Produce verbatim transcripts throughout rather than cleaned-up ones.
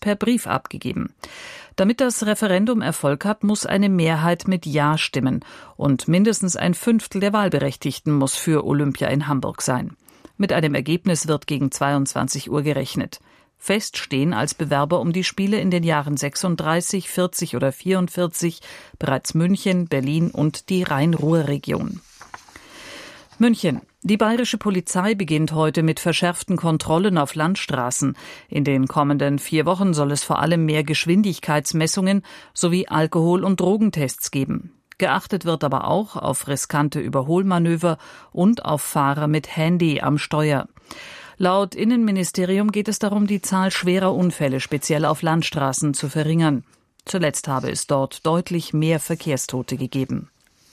per Brief abgegeben. Damit das Referendum Erfolg hat, muss eine Mehrheit mit Ja stimmen und mindestens ein Fünftel der Wahlberechtigten muss für Olympia in Hamburg sein. Mit einem Ergebnis wird gegen zweiundzwanzig Uhr gerechnet. Fest stehen als Bewerber um die Spiele in den Jahren sechsunddreißig, vierzig oder vierundvierzig bereits München, Berlin und die Rhein-Ruhr-Region. München. Die bayerische Polizei beginnt heute mit verschärften Kontrollen auf Landstraßen. In den kommenden vier Wochen soll es vor allem mehr Geschwindigkeitsmessungen sowie Alkohol- und Drogentests geben. Geachtet wird aber auch auf riskante Überholmanöver und auf Fahrer mit Handy am Steuer. Laut Innenministerium geht es darum, die Zahl schwerer Unfälle speziell auf Landstraßen zu verringern. Zuletzt habe es dort deutlich mehr Verkehrstote gegeben.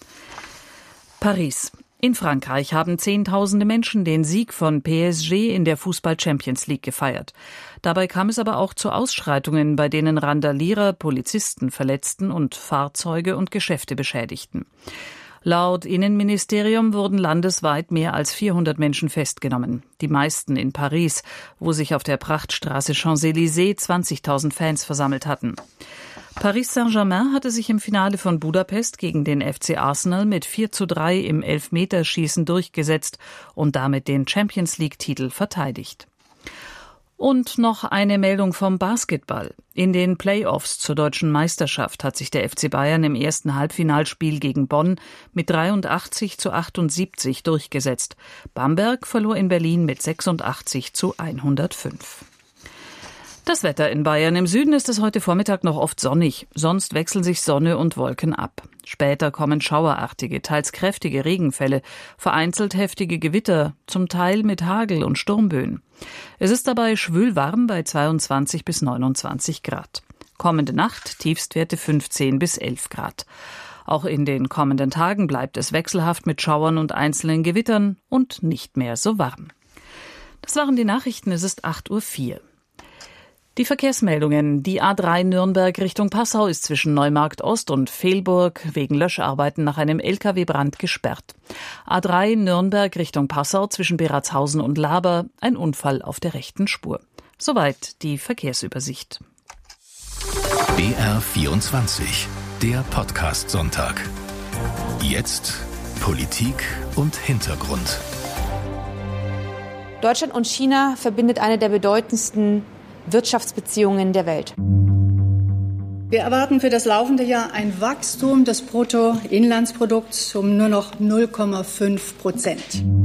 Paris. In Frankreich haben Zehntausende Menschen den Sieg von P S G in der Fußball-Champions League gefeiert. Dabei kam es aber auch zu Ausschreitungen, bei denen Randalierer Polizisten verletzten und Fahrzeuge und Geschäfte beschädigten. Laut Innenministerium wurden landesweit mehr als vierhundert Menschen festgenommen. Die meisten in Paris, wo sich auf der Prachtstraße Champs-Élysées zwanzigtausend Fans versammelt hatten. Paris Saint-Germain hatte sich im Finale von Budapest gegen den F C Arsenal mit vier zu drei im Elfmeterschießen durchgesetzt und damit den Champions-League-Titel verteidigt. Und noch eine Meldung vom Basketball. In den Playoffs zur deutschen Meisterschaft hat sich der F C Bayern im ersten Halbfinalspiel gegen Bonn mit dreiundachtzig zu achtundsiebzig durchgesetzt. Bamberg verlor in Berlin mit sechsundachtzig zu hundertfünf. Das Wetter in Bayern. Im Süden ist es heute Vormittag noch oft sonnig. Sonst wechseln sich Sonne und Wolken ab. Später kommen schauerartige, teils kräftige Regenfälle, vereinzelt heftige Gewitter, zum Teil mit Hagel und Sturmböen. Es ist dabei schwül warm bei zweiundzwanzig bis neunundzwanzig Grad. Kommende Nacht Tiefstwerte fünfzehn bis elf Grad. Auch in den kommenden Tagen bleibt es wechselhaft mit Schauern und einzelnen Gewittern und nicht mehr so warm. Das waren die Nachrichten. Es ist acht Uhr vier. Die Verkehrsmeldungen. Die A drei Nürnberg Richtung Passau ist zwischen Neumarkt Ost und Vehlburg wegen Löscharbeiten nach einem L K W-Brand gesperrt. A drei Nürnberg Richtung Passau zwischen Beratshausen und Laber, ein Unfall auf der rechten Spur. Soweit die Verkehrsübersicht. B R vierundzwanzig, der Podcast-Sonntag. Jetzt Politik und Hintergrund. Deutschland und China verbindet eine der bedeutendsten Wirtschaftsbeziehungen der Welt. Wir erwarten für das laufende Jahr ein Wachstum des Bruttoinlandsprodukts um nur noch null Komma fünf Prozent.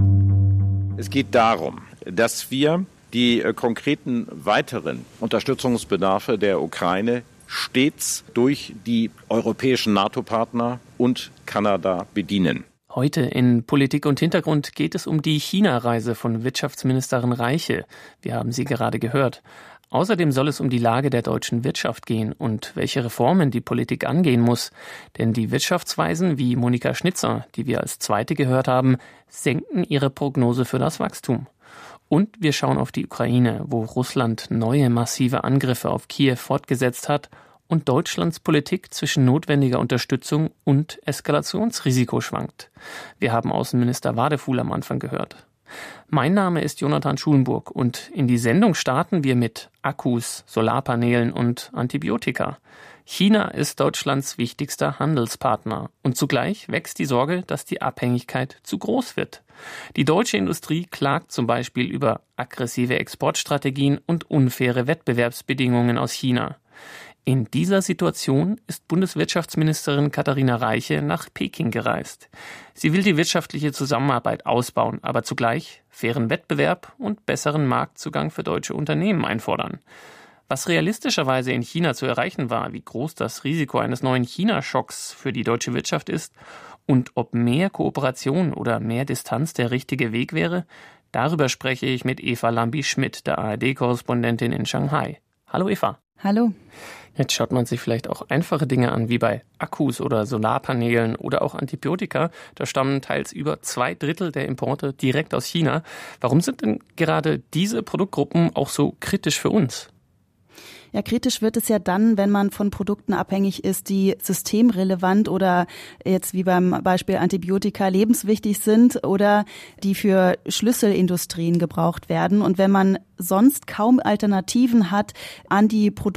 Es geht darum, dass wir die äh, konkreten weiteren Unterstützungsbedarfe der Ukraine stets durch die europäischen NATO-Partner und Kanada bedienen. Heute in Politik und Hintergrund geht es um die China-Reise von Wirtschaftsministerin Reiche. Wir haben sie gerade gehört. Außerdem soll es um die Lage der deutschen Wirtschaft gehen und welche Reformen die Politik angehen muss. Denn die Wirtschaftsweisen wie Monika Schnitzer, die wir als zweite gehört haben, senken ihre Prognose für das Wachstum. Und wir schauen auf die Ukraine, wo Russland neue massive Angriffe auf Kiew fortgesetzt hat und Deutschlands Politik zwischen notwendiger Unterstützung und Eskalationsrisiko schwankt. Wir haben Außenminister Wadefuhl am Anfang gehört. Mein Name ist Jonathan Schulenburg und in die Sendung starten wir mit Akkus, Solarpanelen und Antibiotika. China ist Deutschlands wichtigster Handelspartner und zugleich wächst die Sorge, dass die Abhängigkeit zu groß wird. Die deutsche Industrie klagt zum Beispiel über aggressive Exportstrategien und unfaire Wettbewerbsbedingungen aus China. In dieser Situation ist Bundeswirtschaftsministerin Katharina Reiche nach Peking gereist. Sie will die wirtschaftliche Zusammenarbeit ausbauen, aber zugleich fairen Wettbewerb und besseren Marktzugang für deutsche Unternehmen einfordern. Was realistischerweise in China zu erreichen war, wie groß das Risiko eines neuen China-Schocks für die deutsche Wirtschaft ist und ob mehr Kooperation oder mehr Distanz der richtige Weg wäre, darüber spreche ich mit Eva Lambi-Schmidt, der A R D-Korrespondentin in Shanghai. Hallo Eva. Hallo. Jetzt schaut man sich vielleicht auch einfache Dinge an, wie bei Akkus oder Solarpanelen oder auch Antibiotika. Da stammen teils über zwei Drittel der Importe direkt aus China. Warum sind denn gerade diese Produktgruppen auch so kritisch für uns? Ja, kritisch wird es ja dann, wenn man von Produkten abhängig ist, die systemrelevant oder jetzt wie beim Beispiel Antibiotika lebenswichtig sind oder die für Schlüsselindustrien gebraucht werden. Und wenn man sonst kaum Alternativen hat, an die Produkte